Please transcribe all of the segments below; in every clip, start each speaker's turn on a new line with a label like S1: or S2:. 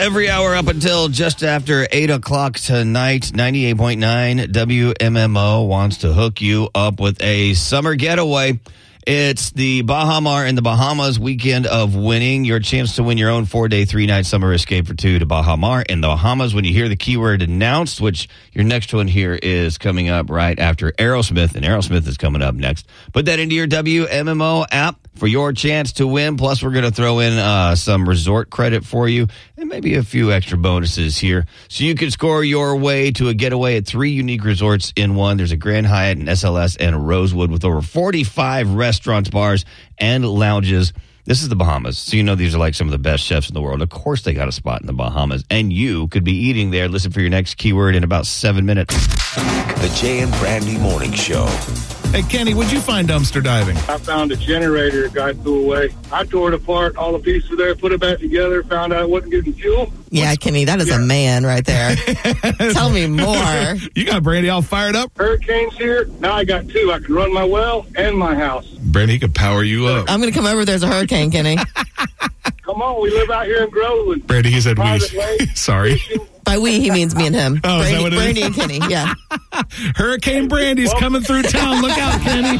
S1: Every hour up until just after 8 o'clock tonight, 98.9 WMMO wants to hook you up with a summer getaway. It's the Baja Mar in the Bahamas weekend of winning. Your chance to win your own 4-day, 3-night summer escape for two to Baja Mar in the Bahamas. When you hear the keyword announced, which your next one here is coming up right after Aerosmith, and Aerosmith is coming up next. Put that into your WMMO app for your chance to win. Plus, we're going to throw in some resort credit for you and maybe a few extra bonuses here. So you can score your way to a getaway at 3 unique resorts in one. There's a Grand Hyatt, an SLS, and a Rosewood with over 45 restaurants, bars, and lounges. This is the Bahamas, so you know these are like some of the best chefs in the world. Of course they got a spot in the Bahamas, and you could be eating there. Listen for your next keyword in about 7 minutes.
S2: The Jay and Brandy Morning Show.
S3: Hey, Kenny, what'd you find dumpster diving?
S4: I found a generator a guy threw away. I tore it apart, all the pieces there, put it back together, found out it wasn't getting fuel.
S5: Yeah, Kenny, that is a man right there. Tell me more.
S3: You got Brandy all fired up?
S4: Hurricane's here. Now I got 2. I can run my well and my house.
S3: Brandy could power you up.
S5: I'm going to come over if there's a hurricane, Kenny.
S4: Come on, we live out here in Groveland.
S3: Brandy, he said we. Sorry.
S5: By we, he means me and him.
S3: Oh, is that what it is?
S5: Brandy and Kenny, yeah.
S3: Hurricane Brandy's coming through town. Look out, Kenny.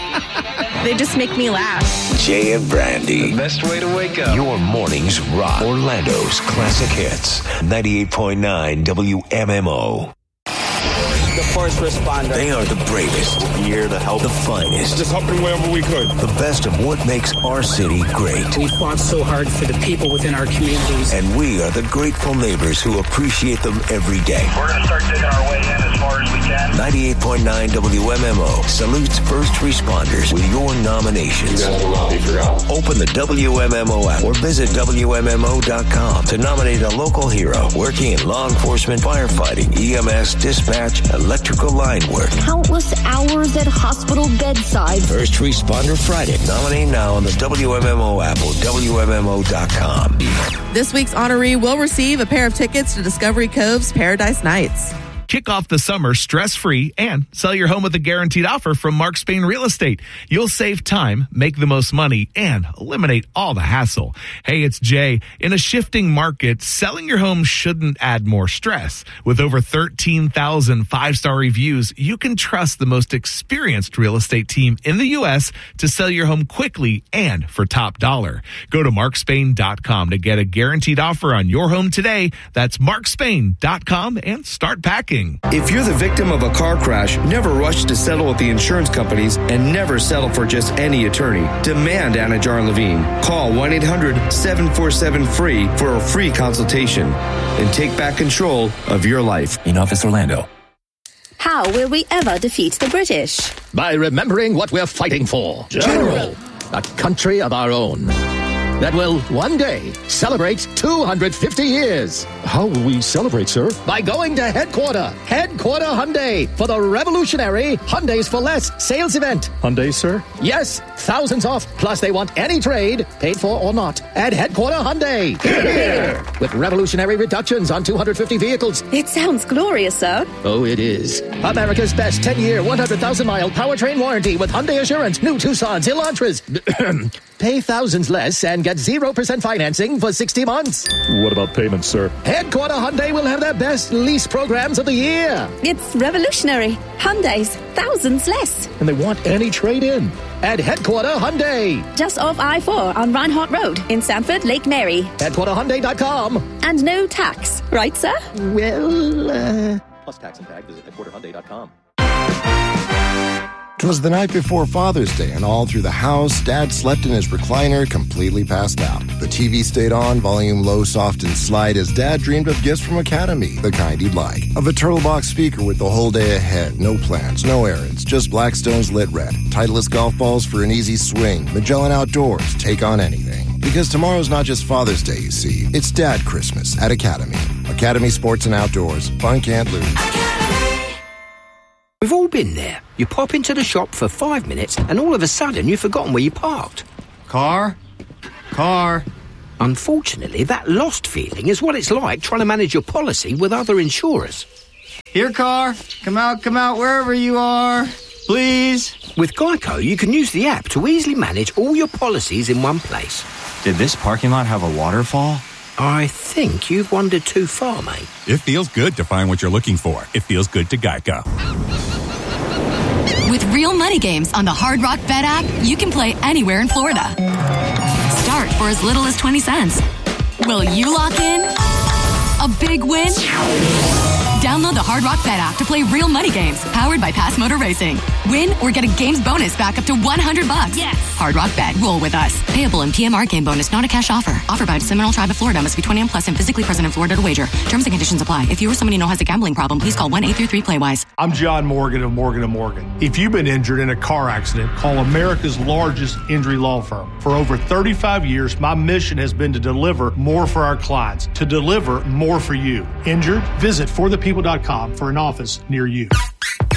S6: They just make me laugh.
S2: Jay and Brandy.
S7: The best way to wake up.
S2: Your mornings rock. Orlando's classic hits. 98.9 WMMO.
S7: The first responder.
S2: They are the bravest.
S7: We're here to help.
S2: The finest.
S4: Just helping wherever we could.
S2: The best of what makes our city great.
S8: We fought so hard for the people within our communities.
S2: And we are the grateful neighbors who appreciate them every day.
S9: We're going to start digging our way in as far as we can.
S2: 98.9 WMMO salutes first responders with your nominations.
S9: You guys will not be forgotten.
S2: Open the WMMO app or visit WMMO.com to nominate a local hero working in law enforcement, firefighting, EMS, dispatch, electrical line work.
S10: Countless hours at hospital bedside.
S2: First Responder Friday. Nominate now on the WMMO app or WMMO.com.
S5: This week's honoree will receive a pair of tickets to Discovery Cove's Paradise Nights.
S3: Kick off the summer stress-free and sell your home with a guaranteed offer from Mark Spain Real Estate. You'll save time, make the most money, and eliminate all the hassle. Hey, it's Jay. In a shifting market, selling your home shouldn't add more stress. With over 13,000 five-star reviews, you can trust the most experienced real estate team in the U.S. to sell your home quickly and for top dollar. Go to markspain.com to get a guaranteed offer on your home today. That's markspain.com and start packing.
S11: If you're the victim of a car crash, never rush to settle with the insurance companies and never settle for just any attorney. Demand Anajar and Levine. Call 1-800-747-FREE for a free consultation and take back control of your life.
S12: In Office Orlando.
S10: How will we ever defeat the British?
S13: By remembering what we're fighting for. General. A country of our own. That will one day celebrate 250 years.
S14: How will we celebrate, sir?
S13: By going to Headquarter Hyundai for the revolutionary Hyundais for Less sales event.
S14: Hyundai, sir?
S13: Yes, thousands off, plus they want any trade, paid for or not, at Headquarter Hyundai.
S14: Here.
S13: With revolutionary reductions on 250 vehicles.
S10: It sounds glorious, sir.
S13: Oh, it is. America's best 10-year, 100,000-mile powertrain warranty with Hyundai Assurance. New Tucsons, Elantras. Pay thousands less and get 0% financing for 60 months.
S14: What about payments, sir?
S13: Headquarter Hyundai will have their best lease programs of the year.
S10: It's revolutionary. Hyundai's thousands less.
S13: And they want any trade-in. At Headquarter Hyundai.
S10: Just off I-4 on Reinhardt Road in Sanford, Lake Mary.
S13: HeadquarterHyundai.com.
S10: And no tax, right, sir?
S13: Well, plus tax and tag, visit HeadquarterHyundai.com.
S15: 'Twas the night before Father's Day, and all through the house, Dad slept in his recliner, completely passed out. The TV stayed on, volume low, soft, and slight, as Dad dreamed of gifts from Academy, the kind he'd like. Of a turtle box speaker with the whole day ahead, no plans, no errands, just Blackstone's lit red, Titleist golf balls for an easy swing, Magellan Outdoors, take on anything. Because tomorrow's not just Father's Day, you see, it's Dad Christmas at Academy. Academy Sports and Outdoors, fun can't lose.
S8: We've all been there. You pop into the shop for 5 minutes and all of a sudden you've forgotten where you parked.
S7: Car.
S8: Unfortunately, that lost feeling is what it's like trying to manage your policy with other insurers.
S7: Here, car. Come out, wherever you are. Please.
S8: With Geico, you can use the app to easily manage all your policies in one place.
S16: Did this parking lot have a waterfall?
S8: I think you've wandered too far, mate.
S12: It feels good to find what you're looking for. It feels good to Geico.
S16: With real money games on the Hard Rock Bet app, you can play anywhere in Florida. Start for as little as 20 cents. Will you lock in a big win? Download the Hard Rock Bet app to play real money games, powered by Pass Motor Racing. Win or get a games bonus back up to $100. Yes. Hard Rock Bet. Roll with us. Payable in PMR game bonus, not a cash offer. Offered by the Seminole Tribe of Florida. Must be 21 plus and physically present in Florida to wager. Terms and conditions apply. If you or someone you know has a gambling problem, please call 1-833-PLAY-WISE.
S17: I'm John Morgan of Morgan & Morgan. If you've been injured in a car accident, call America's largest injury law firm. For over 35 years, my mission has been to deliver more for our clients, to deliver more for you. Injured? Visit forthepeople.com for an office near you.